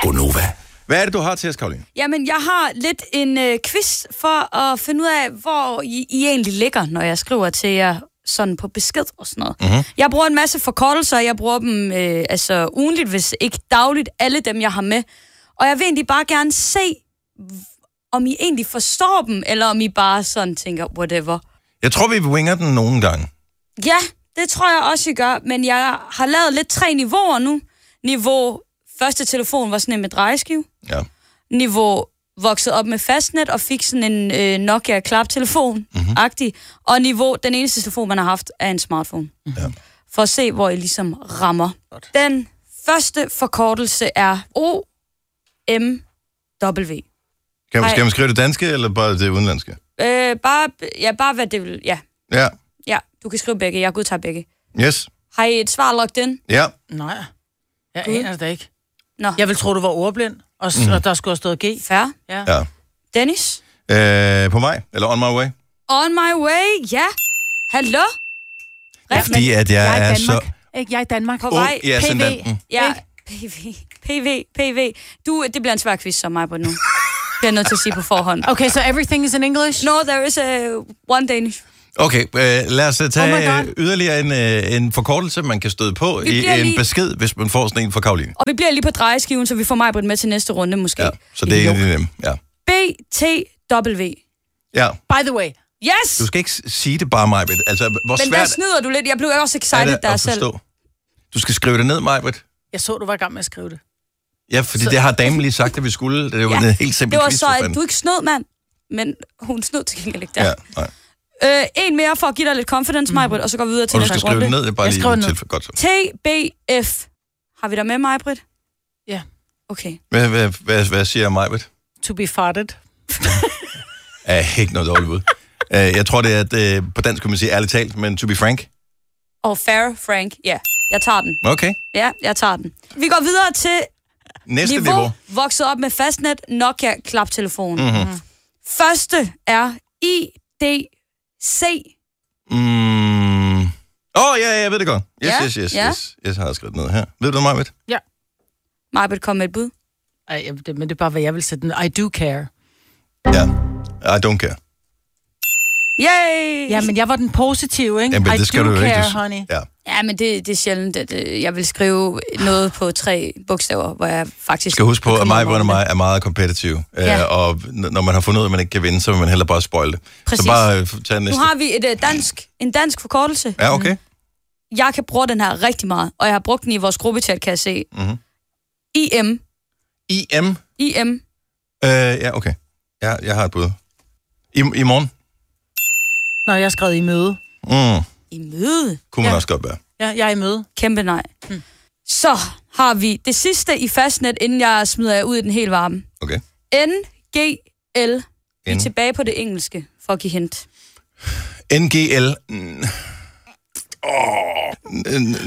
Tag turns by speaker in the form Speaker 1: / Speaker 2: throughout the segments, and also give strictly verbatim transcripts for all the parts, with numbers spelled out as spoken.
Speaker 1: Gonova. Hvad er det, du har til os, Karoline?
Speaker 2: Jamen, jeg har lidt en øh, quiz for at finde ud af, hvor I, I egentlig ligger, når jeg skriver til jer sådan på besked og sådan noget. Mm-hmm. Jeg bruger en masse forkortelser, jeg bruger dem øh, altså ugenligt, hvis ikke dagligt, alle dem, jeg har med. Og jeg vil egentlig bare gerne se, om I egentlig forstår dem, eller om I bare sådan tænker, whatever.
Speaker 1: Jeg tror, vi winger den nogle gange.
Speaker 2: Ja, det tror jeg også, I gør, men jeg har lavet lidt tre niveauer nu. Niveau første telefon var sådan en med drejeskive. Ja. Niveau vokset op med fastnet og fik sådan en øh, Nokia klaptelefon-agtig. Mm-hmm. Og niveau, den eneste telefon, man har haft, er en smartphone. Mm-hmm. Ja. For at se, hvor I ligesom rammer. Godt. Den første forkortelse er O M W.
Speaker 1: Kan man, skal man skrive det danske, eller bare det udenlandske?
Speaker 2: Øh, bare, ja, bare hvad det vil, ja.
Speaker 1: Ja.
Speaker 2: Ja, du kan skrive begge, jeg godtager begge.
Speaker 1: Yes.
Speaker 2: Har I et svar logget ind?
Speaker 1: Ja.
Speaker 3: Nej, jeg aner det da ikke.
Speaker 2: Nå.
Speaker 3: Jeg vil tro, du var ordblind, og, mm. og der skulle have stået G.
Speaker 2: Fair.
Speaker 3: Ja.
Speaker 1: Ja.
Speaker 2: Dennis?
Speaker 1: Øh, på mig, eller on my way?
Speaker 2: On my way, ja. Hallo?
Speaker 1: Ja, fordi at jeg,
Speaker 3: jeg er,
Speaker 1: er
Speaker 3: så...
Speaker 2: Ikke,
Speaker 3: jeg er i Danmark.
Speaker 2: På vej.
Speaker 1: Ja,
Speaker 2: P V. Ja,
Speaker 3: P
Speaker 2: V. P V. P V. Du, det bliver en svær quiz som mig på nu. Det er nødt til at sige på forhånd.
Speaker 3: Okay, so everything is in English?
Speaker 2: No, there is a one Danish.
Speaker 1: Okay, øh, lad os tage oh yderligere en, øh, en forkortelse, man kan støde på i en lige... besked, hvis man får sådan en fra Karoline.
Speaker 2: Og vi bliver lige på drejeskiven, så vi får mig med til næste runde måske.
Speaker 1: Ja, så det er egentlig nemt, ja.
Speaker 2: B T W.
Speaker 1: Ja.
Speaker 3: By the way.
Speaker 2: Yes!
Speaker 1: Du skal ikke sige det bare, Majbrit. Altså, hvor
Speaker 2: Men
Speaker 1: svært...
Speaker 2: der snyder du lidt. Jeg blev også excited der selv.
Speaker 1: Du skal skrive det ned, Majbrit.
Speaker 3: Jeg så, du var i gang med at skrive det.
Speaker 1: Ja, fordi så... det har damen lige sagt, at vi skulle. Det var ja, en helt simpel
Speaker 2: quiz.
Speaker 1: Det
Speaker 2: var så, at du ikke snød, mand. Men hun snød til gengæld ikke der.
Speaker 1: Ja, nej.
Speaker 2: Øh, en mere for at give dig lidt confidence, mm. Majbrit, og så går vi videre til
Speaker 1: næste runde. Og du skal skrive det ned, bare lige
Speaker 3: ned.
Speaker 1: til godt så.
Speaker 2: T B F. Har vi der med, Majbrit?
Speaker 3: Ja.
Speaker 2: Okay.
Speaker 1: Hvad, hvad, hvad, hvad siger Majbrit?
Speaker 3: To be farted.
Speaker 1: Er ikke noget dårligt bud. uh, jeg tror, det er, at uh, på dansk kan man sige ærligt talt, men to be frank.
Speaker 2: Og oh, fair, Frank. Ja, yeah. Jeg tager den.
Speaker 1: Okay.
Speaker 2: Ja, jeg tager den. Vi går videre til
Speaker 1: næste niveau.
Speaker 2: niveau. Vokset op med fastnet, Nokia klaptelefon. Mm-hmm. Første er I D C.
Speaker 1: Mm. Åh, oh, ja, ja, jeg ved det godt. Yes,
Speaker 2: ja,
Speaker 1: yes, yes,
Speaker 2: ja.
Speaker 1: yes. Jeg har skrevet ned her. Ved du, Majbrit?
Speaker 3: Ja.
Speaker 2: Majbrit kom med et bud.
Speaker 3: Ej, det, men det er bare, hvad jeg vil sætte den. I do care.
Speaker 1: Ja, I don't care.
Speaker 2: Yay!
Speaker 3: Ja, men jeg var den positive, ikke?
Speaker 1: Jamen,
Speaker 3: I
Speaker 1: det skal
Speaker 3: do
Speaker 1: du
Speaker 3: care,
Speaker 1: ikke.
Speaker 3: honey.
Speaker 1: Ja.
Speaker 2: Ja, men det, det er sjældent, at jeg vil skrive noget på tre bogstaver, hvor jeg faktisk...
Speaker 1: Skal huske på, at mig og mig er meget kompetitiv. Ja. Øh, og når man har fundet ud af, at man ikke kan vinde, så vil man heller bare spoil det.
Speaker 2: Præcis.
Speaker 1: Så bare uh, tage næste.
Speaker 2: Nu har vi et, uh, dansk, en dansk forkortelse.
Speaker 1: Ja, okay.
Speaker 2: Mm. Jeg kan bruge den her rigtig meget, og jeg har brugt den i vores gruppechat, kan jeg se. Mm-hmm. I M.
Speaker 1: I M?
Speaker 2: I M.
Speaker 1: Øh, ja, okay. Ja, jeg har et bud. I, i morgen?
Speaker 3: Nå, jeg har skrevet i møde.
Speaker 1: Mm.
Speaker 2: I møde?
Speaker 1: Kunne man
Speaker 3: ja.
Speaker 1: også godt være.
Speaker 3: Ja, jeg er i møde.
Speaker 2: Kæmpe nej. Hmm. Så har vi det sidste i fastnet, inden jeg smider jer ud i den helt varme.
Speaker 1: Okay.
Speaker 2: N G L. Vi er tilbage på det engelske, for at give hint.
Speaker 1: N G L. Oh.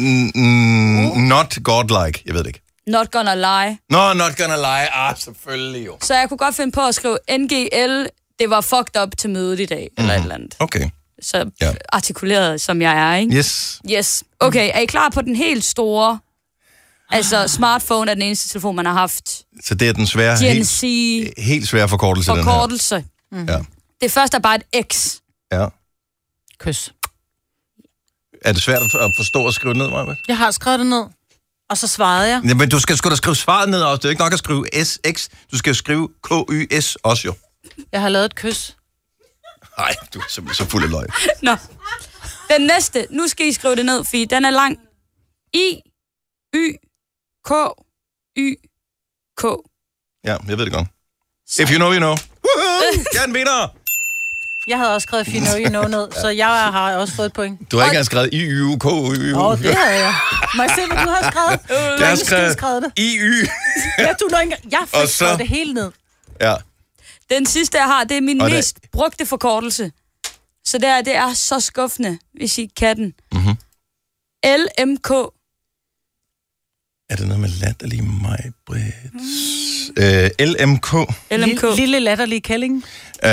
Speaker 1: Not godlike. Jeg ved det ikke.
Speaker 2: Not gonna lie.
Speaker 1: Nå, no, not gonna lie. Ah, selvfølgelig jo.
Speaker 2: Så jeg kunne godt finde på at skrive N G L. Det var fucked up til mødet i dag, mm. eller et eller andet.
Speaker 1: Okay.
Speaker 2: Så ja. Artikuleret, som jeg er, ikke?
Speaker 1: Yes.
Speaker 2: Yes. Okay, er I klar på den helt store... Altså, smartphone er den eneste telefon, man har haft.
Speaker 1: Så det er den svære...
Speaker 2: Gen Z.
Speaker 1: Helt, helt svære forkortelse,
Speaker 2: forkortelse.
Speaker 1: den her. Mm. Ja.
Speaker 2: Det første er bare et X.
Speaker 1: Ja.
Speaker 3: Kys.
Speaker 1: Er det svært at forstå og skrive ned, Maja?
Speaker 3: Jeg har skrevet det ned, og så svarede jeg.
Speaker 1: Ja, men du skal sgu da skrive svaret ned også. Det er ikke nok at skrive S X. Du skal skrive K Y S også, jo.
Speaker 3: Jeg har lavet et kys.
Speaker 1: Nej, du er simpelthen så fuld af løg.
Speaker 2: Nå. Den næste, nu skal I skrive det ned, fordi den er lang. I, Y, K, Y, K.
Speaker 1: Ja, jeg ved det godt. Så. If you know, you know. Woohoo! Jeg er en vinder!
Speaker 3: Jeg havde også skrevet if you know, you know ned, så jeg har også fået et point.
Speaker 1: Du har ikke engang skrevet I, Y, K, Y.
Speaker 3: Åh, oh, det havde jeg. Må jeg se, hvad du har skrevet?
Speaker 1: Jeg har skrevet, skrevet det. I, Y.
Speaker 3: Ja, du når ikke... Jeg har
Speaker 1: så...
Speaker 3: skrevet det hele ned.
Speaker 1: Ja.
Speaker 2: Den sidste, jeg har, det er min
Speaker 1: og
Speaker 2: mest det... brugte forkortelse. Så det er, det er så skuffende, hvis I kan den. Mm-hmm. L M K.
Speaker 1: Er det noget med latterlig mig, Britt? Mm. Øh, L M K.
Speaker 2: L M K.
Speaker 3: Lille latterlig kælling.
Speaker 1: Øh...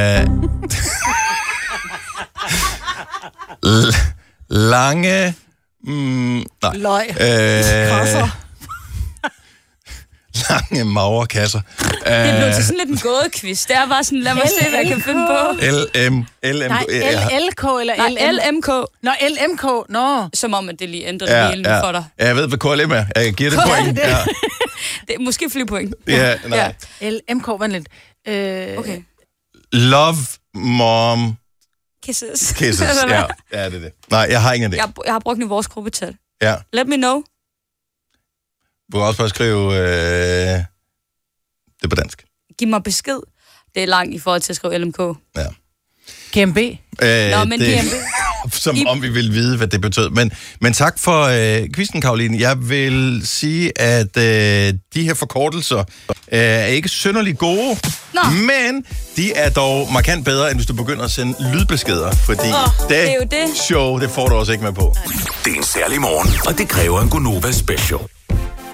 Speaker 1: L- lange... Mm, nej.
Speaker 3: Løg.
Speaker 1: Øh... lange, magre kasser.
Speaker 2: Det blev til sådan lidt en gådequiz. Det er bare sådan, lad mig se, hvad jeg kan finde på.
Speaker 1: L M L M
Speaker 3: Nej, L L K eller
Speaker 2: Nej, L M K.
Speaker 3: Nå, L M K, nå.
Speaker 2: Som om, at det lige ændrer ja, det hele
Speaker 1: ja.
Speaker 2: for dig.
Speaker 1: Ja, jeg ved, hvad K L M er. Jeg giver det point.
Speaker 3: Det?
Speaker 1: Ja.
Speaker 2: Det er måske flere point.
Speaker 1: Ja, nej.
Speaker 3: Ja. L M K, vent lidt. Øh...
Speaker 2: Okay.
Speaker 1: Love, mom...
Speaker 2: Kisses.
Speaker 1: Kisses, ja. Ja, det er det. Nej, jeg har ingen af det.
Speaker 2: Jeg, jeg har brugt den i vores gruppechat.
Speaker 1: Ja.
Speaker 2: Let me know.
Speaker 1: Du kan også bare skrive øh, det på dansk.
Speaker 2: Giv mig besked. Det er langt i forhold til at skrive L M K.
Speaker 1: Ja.
Speaker 3: G M B.
Speaker 1: Øh,
Speaker 2: Nå, men
Speaker 1: det,
Speaker 2: G M B.
Speaker 1: Som
Speaker 2: I...
Speaker 1: om vi ville vide, hvad det betød. Men, men tak for øh, quizzen, Karoline. Jeg vil sige, at øh, de her forkortelser øh, er ikke synderligt gode, Nå. men de er dog markant bedre, end hvis du begynder at sende lydbeskeder, fordi
Speaker 2: oh,
Speaker 1: det,
Speaker 2: det er jo det.
Speaker 1: show, det får du også ikke med på.
Speaker 4: Det er en særlig morgen, og det kræver en Gonova special.